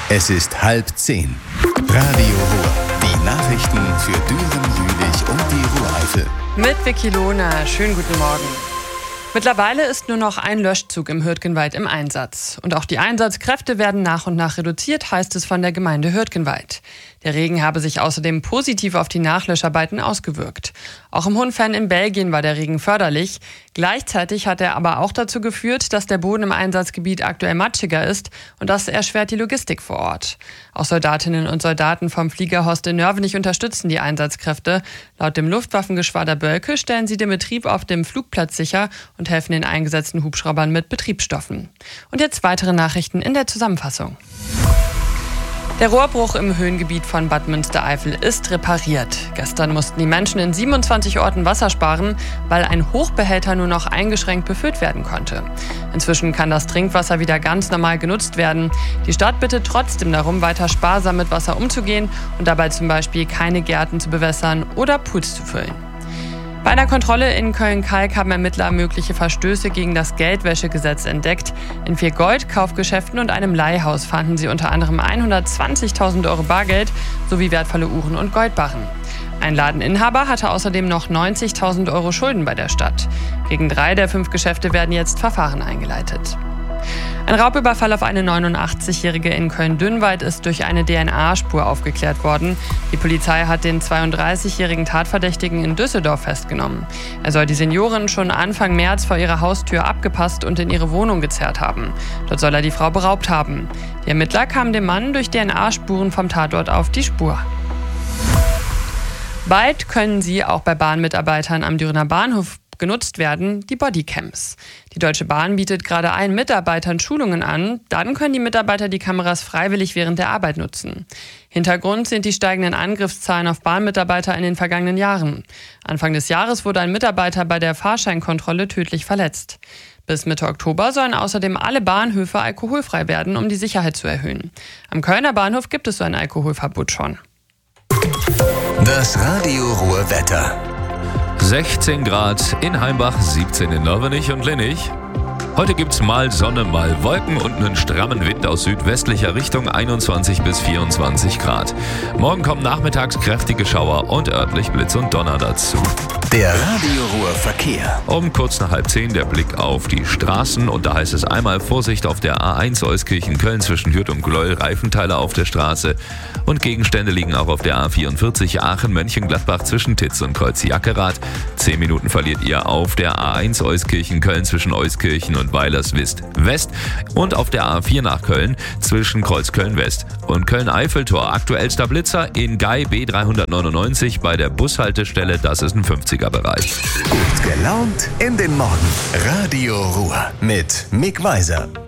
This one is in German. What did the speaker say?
Es ist 9:30. Radio Ruhr. Die Nachrichten für Düren, Jülich und die Ruhr-Eifel. Mit Vicky Lohner. Schönen guten Morgen. Mittlerweile ist nur noch ein Löschzug im Hürtgenwald im Einsatz. Und auch die Einsatzkräfte werden nach und nach reduziert, heißt es von der Gemeinde Hürtgenwald. Der Regen habe sich außerdem positiv auf die Nachlöscharbeiten ausgewirkt. Auch im Hohenfern in Belgien war der Regen förderlich. Gleichzeitig hat er aber auch dazu geführt, dass der Boden im Einsatzgebiet aktuell matschiger ist und das erschwert die Logistik vor Ort. Auch Soldatinnen und Soldaten vom Fliegerhorst in Nörvenich unterstützen die Einsatzkräfte. Laut dem Luftwaffengeschwader Bölke stellen sie den Betrieb auf dem Flugplatz sicher und helfen den eingesetzten Hubschraubern mit Betriebsstoffen. Und jetzt weitere Nachrichten in der Zusammenfassung. Der Rohrbruch im Höhengebiet von Bad Münstereifel ist repariert. Gestern mussten die Menschen in 27 Orten Wasser sparen, weil ein Hochbehälter nur noch eingeschränkt befüllt werden konnte. Inzwischen kann das Trinkwasser wieder ganz normal genutzt werden. Die Stadt bittet trotzdem darum, weiter sparsam mit Wasser umzugehen und dabei zum Beispiel keine Gärten zu bewässern oder Pools zu füllen. Bei einer Kontrolle in Köln-Kalk haben Ermittler mögliche Verstöße gegen das Geldwäschegesetz entdeckt. In 4 Goldkaufgeschäften und einem Leihhaus fanden sie unter anderem 120.000 Euro Bargeld sowie wertvolle Uhren und Goldbarren. Ein Ladeninhaber hatte außerdem noch 90.000 Euro Schulden bei der Stadt. Gegen 3 der 5 Geschäfte werden jetzt Verfahren eingeleitet. Ein Raubüberfall auf eine 89-Jährige in Köln-Dünnwald ist durch eine DNA-Spur aufgeklärt worden. Die Polizei hat den 32-jährigen Tatverdächtigen in Düsseldorf festgenommen. Er soll die Seniorin schon Anfang März vor ihrer Haustür abgepasst und in ihre Wohnung gezerrt haben. Dort soll er die Frau beraubt haben. Die Ermittler kamen dem Mann durch DNA-Spuren vom Tatort auf die Spur. Bald können sie auch bei Bahnmitarbeitern am Dürener Bahnhof genutzt werden, die Bodycams. Die Deutsche Bahn bietet gerade allen Mitarbeitern Schulungen an. Dann können die Mitarbeiter die Kameras freiwillig während der Arbeit nutzen. Hintergrund sind die steigenden Angriffszahlen auf Bahnmitarbeiter in den vergangenen Jahren. Anfang des Jahres wurde ein Mitarbeiter bei der Fahrscheinkontrolle tödlich verletzt. Bis Mitte Oktober sollen außerdem alle Bahnhöfe alkoholfrei werden, um die Sicherheit zu erhöhen. Am Kölner Bahnhof gibt es so ein Alkoholverbot schon. Das Radio Ruhr Wetter. 16 Grad in Heimbach, 17 in Nörvenich und Linnich. Heute gibt's mal Sonne, mal Wolken und einen strammen Wind aus südwestlicher Richtung, 21 bis 24 Grad. Morgen kommen nachmittags kräftige Schauer und örtlich Blitz und Donner dazu. Der Radio Ruhr Verkehr. Um kurz nach 9:30 der Blick auf die Straßen und da heißt es einmal Vorsicht auf der A1 Euskirchen-Köln zwischen Hürth und Gleuel, Reifenteile auf der Straße und Gegenstände liegen auch auf der A44 Aachen-Mönchengladbach zwischen Titz und Kreuz-Jackerath. 10 Minuten verliert ihr auf der A1 Euskirchen-Köln zwischen Euskirchen und Weilerswist-West und auf der A4 nach Köln zwischen Kreuzköln-West und Köln-Eiffeltor. Aktuellster Blitzer in Gei B399 bei der Bushaltestelle, das ist ein 50er-Bereich. Gut gelaunt in den Morgen. Radio Ruhr mit Mick Weiser.